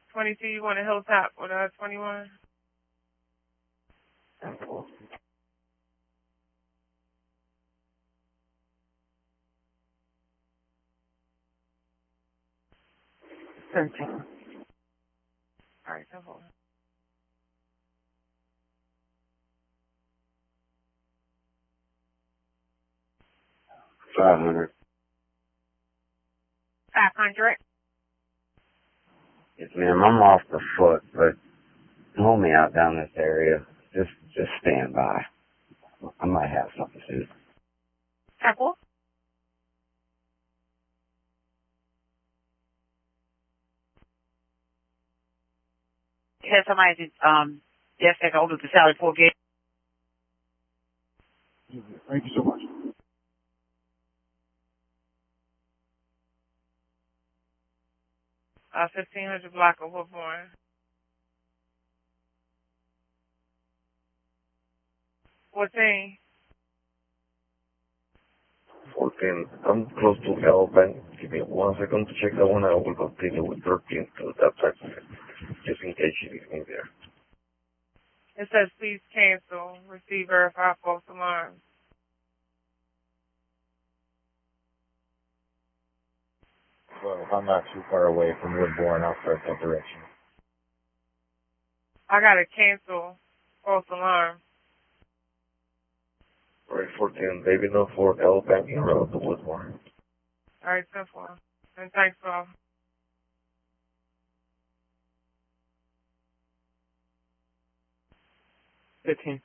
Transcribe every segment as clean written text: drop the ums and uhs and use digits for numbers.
22, you want a Hilltop with 21? $13. All right, so hold on. $500. 500. Yes, ma'am. I'm off the foot, but hold me out down this area. Just stand by. I might have something soon. Apple. Had somebody just take hold of the Sally Port gate. Thank you so much. 1500 block of Woodbourne. What thing? 14. I'm close to L Bank. Give me 1 second to check that one. I will continue with 13 to that side, just in case you need me there. It says please cancel. Receive verified false alarm. Well, if I'm not too far away from Woodbourne, I'll start that direction. I gotta cancel false alarm. Alright, 14. Baby no 4 L Banking Road to Woodmore. All right, simple. And thanks, Bob. $15.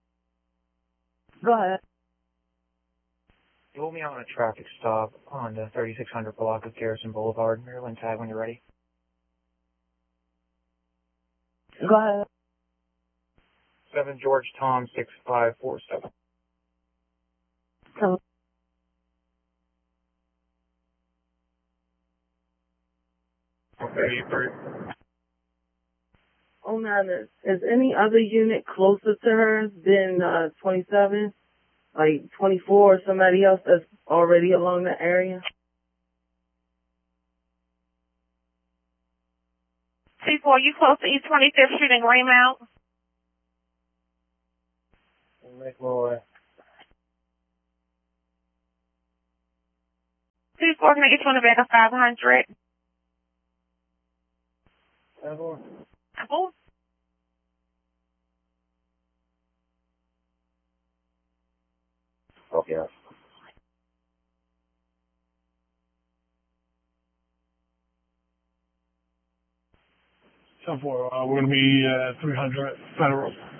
Go ahead. You hold me on a traffic stop on the 3600 block of Garrison Boulevard, Maryland. Tag when you're ready. Go ahead. 7 George Tom 6547. Hello. Okay, you free? Oh, now, is any other unit closer to her than 27? Like 24 or somebody else that's already along the area? C4, you close to East 25th Street in Greymount? Make my way. C4, can I get you on the back of 500? Apple? Apple? Okay. 10-4. We're going to be 300 Federal.